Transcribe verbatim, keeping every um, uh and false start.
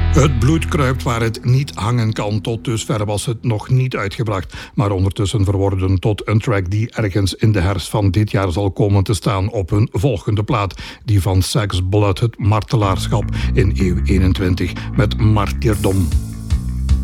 Het bloed kruipt waar het niet hangen kan. Tot dusver was het nog niet uitgebracht. Maar ondertussen verworden tot een track die ergens in de herfst van dit jaar zal komen te staan op hun volgende plaat. Die van Sex Blood, het martelaarschap in eeuw eenentwintig met Martyrdom.